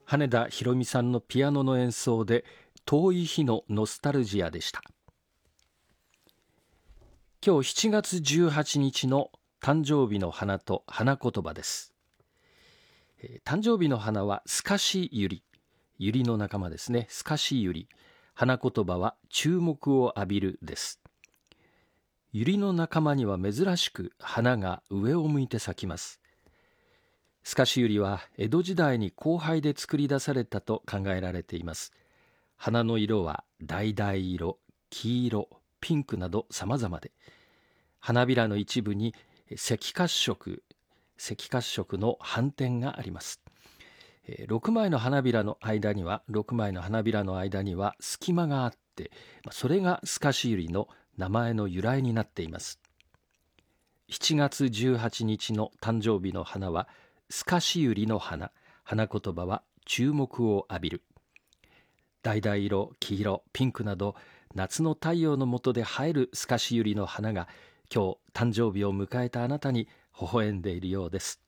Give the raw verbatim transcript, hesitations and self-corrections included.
羽田裕美さんのピアノの演奏で遠い日のノスタルジアでした。今日しちがつじゅうはちにちの誕生日の花と花言葉です。えー誕生日の花はスカシユリ、ユリの仲間ですね。スカシユリ。花言葉は注目を浴びるです。ユリの仲間には珍しく花が上を向いて咲きます。スカシユリは江戸時代に交配で作り出されたと考えられています。花の色は橙色、黄色、ピンクなど様々で、花びらの一部に赤褐色、赤褐色の斑点があります。ろくまいの花びらの間には、ろくまいの花びらの間には隙間があって、それがスカシユリの名前の由来になっています。しちがつじゅうはちにちの誕生日の花はスカシユリの花。花言葉は注目を浴びる。橙色、黄色、ピンクなど夏の太陽の下で映えるスカシユリの花が今日誕生日を迎えたあなたに微笑んでいるようです。